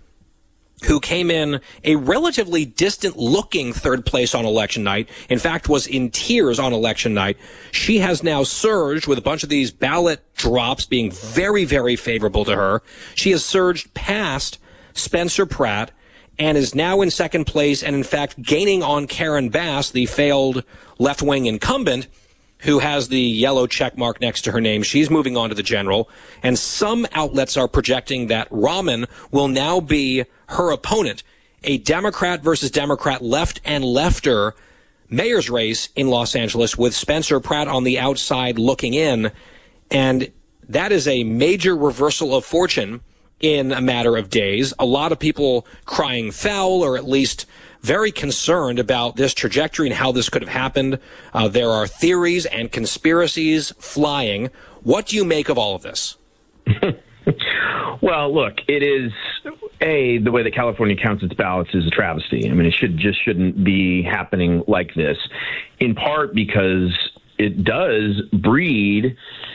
who came in a relatively distant-looking third place on election night, in fact was in tears on election night, she has now surged with a bunch of these ballot drops being very, very favorable to her. She has surged past Spencer Pratt and is now in second place and, in fact, gaining on Karen Bass, the failed left-wing incumbent, who has the yellow check mark next to her name. She's moving on to the general. And some outlets are projecting that Raman will now be her opponent, a Democrat versus Democrat, left and lefter mayor's race in Los Angeles with Spencer Pratt on the outside looking in. And that is a major reversal of fortune in a matter of days. A lot of people crying foul, or at least very concerned about this trajectory and how this could have happened. There are theories and conspiracies flying. What do you make of all of this? Well, look, it is, the way that California counts its ballots is a travesty. I mean, it shouldn't be happening like this, in part because it does breed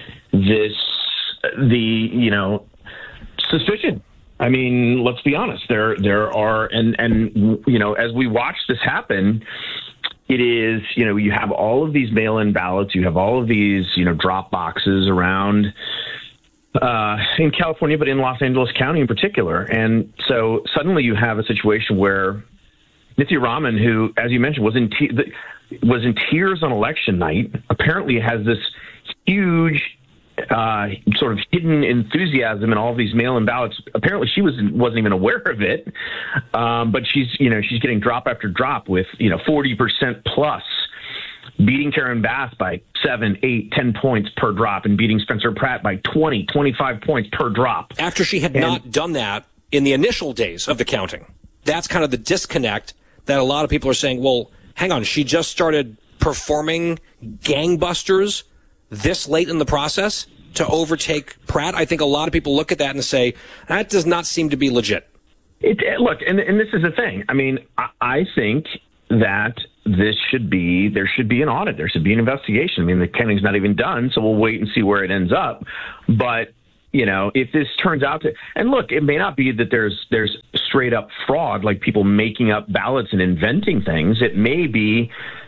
suspicion. I mean, let's be honest. There are, and as we watch this happen, it is, you have all of these mail-in ballots, you have all of these, drop boxes around in California, but in Los Angeles County in particular. And so suddenly you have a situation where Nithya Raman, who, as you mentioned, was in tears on election night, apparently has this huge sort of hidden enthusiasm in all of these mail-in ballots. Apparently she wasn't even aware of it. But she's getting drop after drop with, 40% plus, beating Karen Bass by 7, 8, 10 points per drop, and beating Spencer Pratt by 20, 25 points per drop. After she had not done that in the initial days of the counting. that's kind of the disconnect that a lot of people are saying, well, hang on, she just started performing gangbusters this late in the process to overtake Pratt. I think a lot of people look at that and say, that does not seem to be legit. Look, and this is the thing. I mean, I think that there should be an audit. There should be an investigation. I mean, the counting's not even done, so we'll wait and see where it ends up. But, you know, if this turns out to, and look, it may not be that there's straight up fraud, like people making up ballots and inventing things. It may be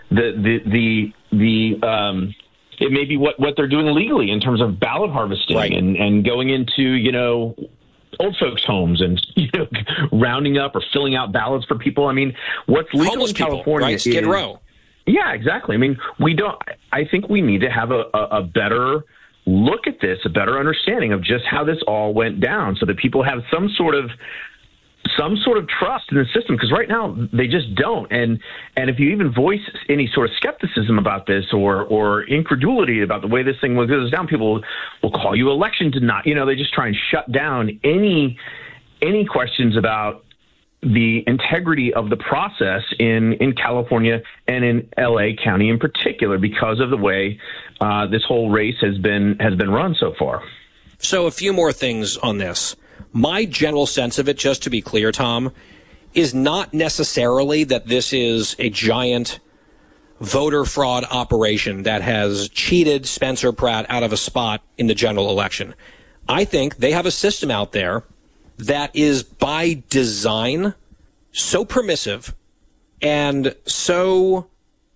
it may be what they're doing legally in terms of ballot harvesting, right, and going into, you know, old folks' homes and, you know, rounding up or filling out ballots for people. I mean, what's legal homeless in California, right? Skid Row. Yeah, exactly. I mean, I think we need to have a better look at this, a better understanding of just how this all went down, so that people have some sort of trust in the system, because right now they just don't. And if you even voice any sort of skepticism about this or incredulity about the way this thing goes down, people will call you election denied. You know, they just try and shut down any questions about the integrity of the process in California and in LA County in particular, because of the way this whole race has been run so far. So a few more things on this. My general sense of it, just to be clear, Tom, is not necessarily that this is a giant voter fraud operation that has cheated Spencer Pratt out of a spot in the general election. I think they have a system out there that is by design so permissive and so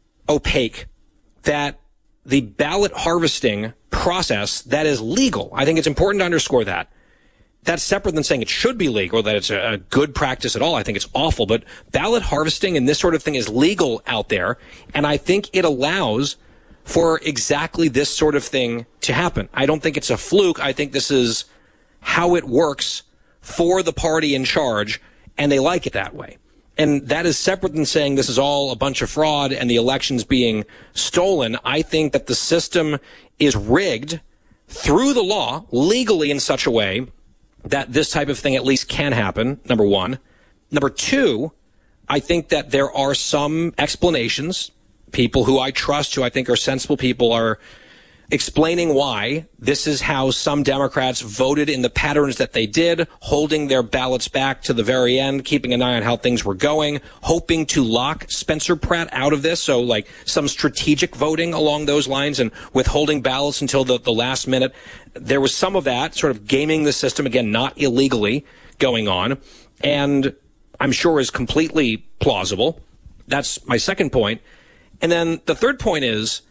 opaque that the ballot harvesting process that is legal, I think it's important to underscore that. That's separate than saying it should be legal, that it's a good practice at all. I think it's awful. But ballot harvesting and this sort of thing is legal out there. And I think it allows for exactly this sort of thing to happen. I don't think it's a fluke. I think this is how it works for the party in charge, and they like it that way. And that is separate than saying this is all a bunch of fraud and the election's being stolen. I think that the system is rigged through the law legally in such a way that this type of thing at least can happen, number one. Number two, I think that there are some explanations. People who I trust, who I think are sensible people, are explaining why this is how some Democrats voted in the patterns that they did, holding their ballots back to the very end, keeping an eye on how things were going, hoping to lock Spencer Pratt out of this. So like some strategic voting along those lines and withholding ballots until the last minute. There was some of that sort of gaming the system, again, not illegally going on, and I'm sure is completely plausible. That's my second point. And then the third point is,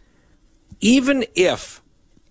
even if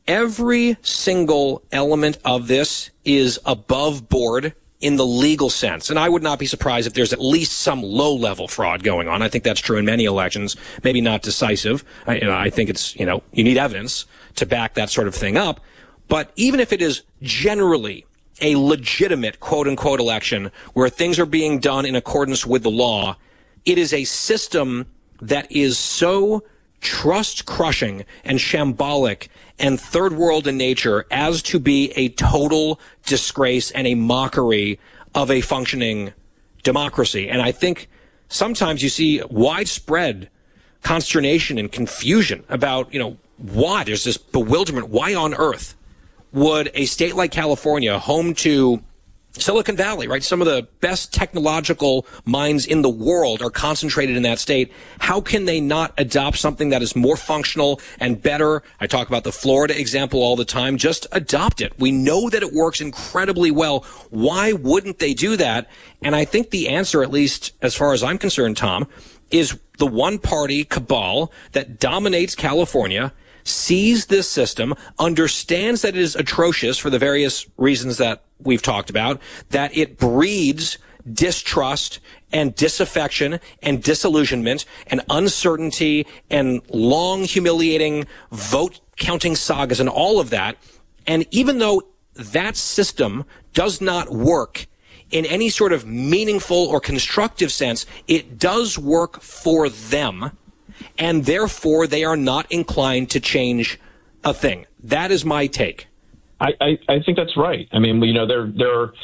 every single element of this is above board in the legal sense, and I would not be surprised if there's at least some low-level fraud going on. I think that's true in many elections, maybe not decisive. I think it's, you need evidence to back that sort of thing up. But even if it is generally a legitimate quote-unquote election where things are being done in accordance with the law, it is a system that is so trust-crushing and shambolic and third world in nature as to be a total disgrace and a mockery of a functioning democracy. And I think sometimes you see widespread consternation and confusion about, why there's this bewilderment. Why on earth would a state like California, home to Silicon Valley, right? Some of the best technological minds in the world are concentrated in that state. How can they not adopt something that is more functional and better? I talk about the Florida example all the time. Just adopt it. We know that it works incredibly well. Why wouldn't they do that? And I think the answer, at least as far as I'm concerned, Tom, is the one-party cabal that dominates California, sees this system, understands that it is atrocious for the various reasons that we've talked about, that it breeds distrust and disaffection and disillusionment and uncertainty and long, humiliating vote counting sagas and all of that. And even though that system does not work in any sort of meaningful or constructive sense, it does work for them, and therefore they are not inclined to change a thing. That is my take. I think that's right. I mean, there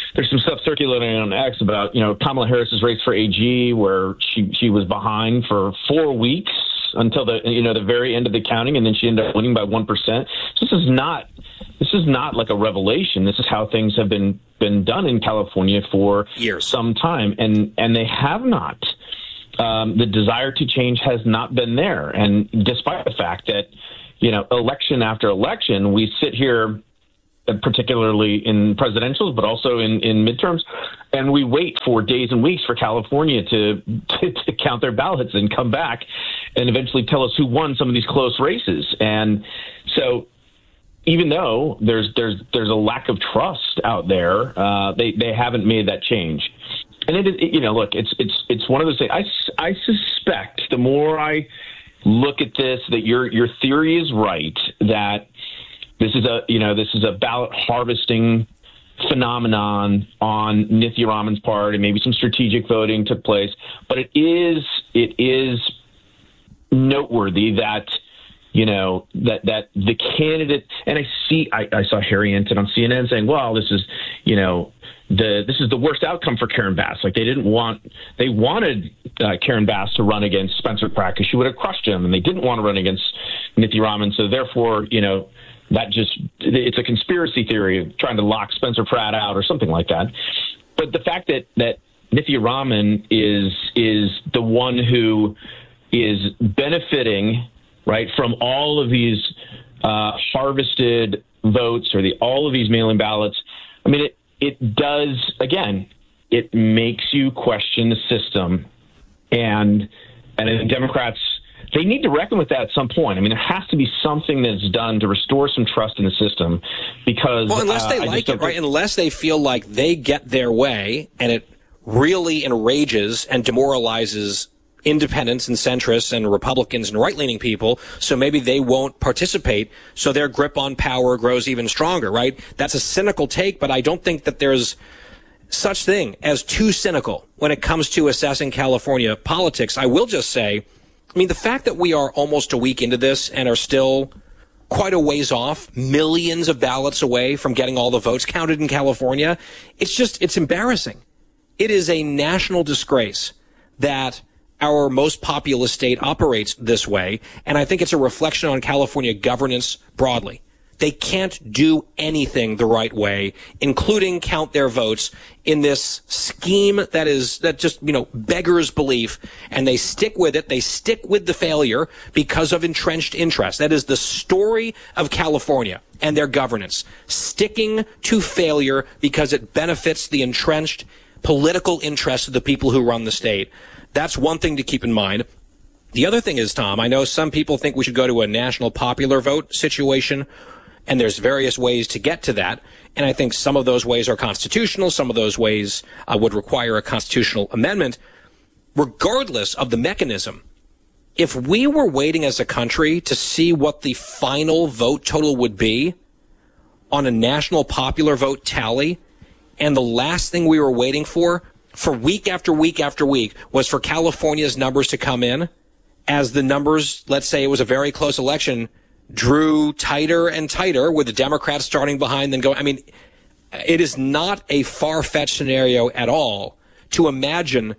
there's some stuff circulating on X about, Kamala Harris's race for AG, where she was behind for 4 weeks until the very end of the counting, and then she ended up winning by 1%. This is not like a revelation. This is how things have been done in California for years, some time, and they have not. The desire to change has not been there, and despite the fact that election after election, we sit here, particularly in presidentials, but also in midterms, and we wait for days and weeks for California to count their ballots and come back and eventually tell us who won some of these close races. And so, even though there's a lack of trust out there, they haven't made that change. And look, it's one of those things. I suspect the more I look at this, that your theory is right, that this is a ballot harvesting phenomenon on Nithya Raman's part, and maybe some strategic voting took place. But it is noteworthy that that the candidate, and I saw Harry Enton on CNN saying, well, this is the worst outcome for Karen Bass. Like they wanted Karen Bass to run against Spencer Pratt because she would have crushed him, and they didn't want to run against Nithya Raman. So therefore, it's a conspiracy theory of trying to lock Spencer Pratt out or something like that. But the fact that Nithya Raman is the one who is benefiting, right, from all of these harvested votes or all of these mail-in ballots, I mean, it does, again, it makes you question the system. And the Democrats, they need to reckon with that at some point. I mean, there has to be something that's done to restore some trust in the system, because unless they like it, right? Unless they feel like they get their way and it really enrages and demoralizes independents and centrists and Republicans and right-leaning people, so maybe they won't participate, so their grip on power grows even stronger, right? That's a cynical take, but I don't think that there's such thing as too cynical when it comes to assessing California politics. I will just say, I mean, the fact that we are almost a week into this and are still quite a ways off, millions of ballots away from getting all the votes counted in California, it's embarrassing. It is a national disgrace that our most populous state operates this way, and I think it's a reflection on California governance broadly. They can't do anything the right way, including count their votes in this scheme that just beggars belief, and they stick with it. They stick with the failure because of entrenched interest. That is the story of California and their governance, sticking to failure because it benefits the entrenched political interests of the people who run the state. That's one thing to keep in mind. The other thing is, Tom, I know some people think we should go to a national popular vote situation, and there's various ways to get to that. And I think some of those ways are constitutional. Some of those ways would require a constitutional amendment. Regardless of the mechanism, if we were waiting as a country to see what the final vote total would be on a national popular vote tally, and the last thing we were waiting for week after week after week was for California's numbers to come in, as the numbers, let's say it was a very close election, drew tighter and tighter, with the Democrats starting behind, then going. I mean, it is not a far-fetched scenario at all to imagine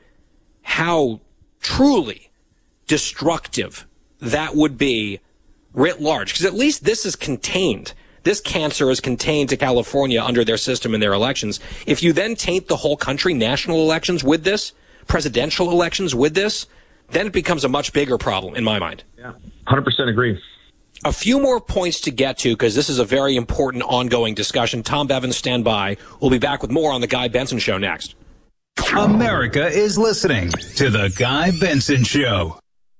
how truly destructive that would be writ large. Because at least this is contained. This cancer is contained to California under their system and their elections. If you then taint the whole country, national elections with this, presidential elections with this, then it becomes a much bigger problem, in my mind. Yeah, 100% agree. A few more points to get to, because this is a very important ongoing discussion. Tom Bevins, stand by. We'll be back with more on The Guy Benson Show next. America is listening to The Guy Benson Show.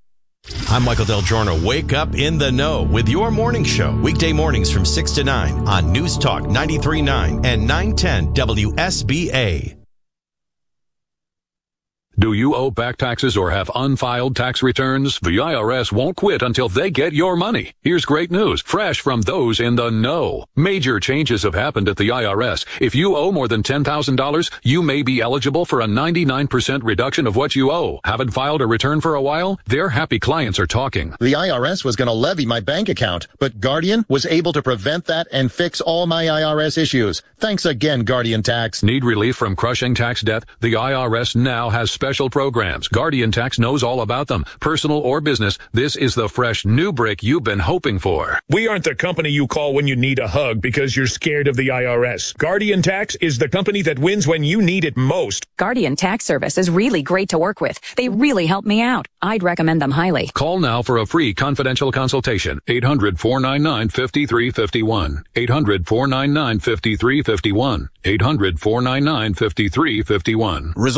I'm Michael Del Giorno. Wake up in the know with your morning show. Weekday mornings from 6 to 9 on News Talk 93.9 and 910 WSBA. Do you owe back taxes or have unfiled tax returns? The IRS won't quit until they get your money. Here's great news, fresh from those in the know. Major changes have happened at the IRS. If you owe more than $10,000, you may be eligible for a 99% reduction of what you owe. Haven't filed a return for a while? Their happy clients are talking. The IRS was going to levy my bank account, but Guardian was able to prevent that and fix all my IRS issues. Thanks again, Guardian Tax. Need relief from crushing tax debt? The IRS now has special programs. Guardian Tax knows all about them. Personal or business, this is the fresh new brick you've been hoping for. We aren't the company you call when you need a hug because you're scared of the IRS. Guardian Tax is the company that wins when you need it most. Guardian Tax Service is really great to work with. They really help me out. I'd recommend them highly. Call now for a free confidential consultation. 800-499-5351. 800-499-5351. 800-499-5351.